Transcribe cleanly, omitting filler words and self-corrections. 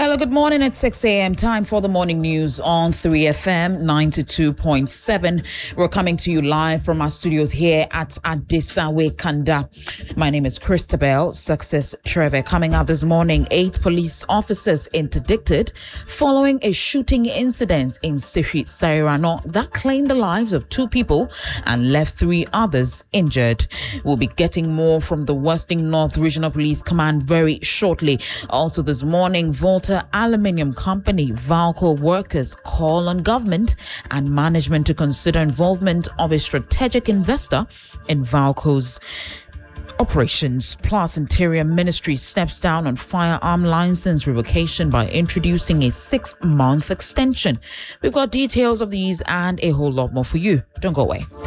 Hello, good morning. It's 6 a.m. Time for the morning news on 3FM 92.7. We're coming to you live from our studios here at Adisawe Kanda. My name is Christabel Success Trevor. Coming out this morning, 8 police officers interdicted following a shooting incident in Sifi Sairano that claimed the lives of 2 people and left 3 others injured. We'll be getting more from the Western North Regional Police Command very shortly. Also this morning, Volta Aluminium Company VALCO workers call on government and management to consider involvement of a strategic investor in VALCO's operations. Plus, Interior Ministry steps down on firearm license revocation by introducing a 6-month extension. We've got details of these and a whole lot more for you. Don't go away.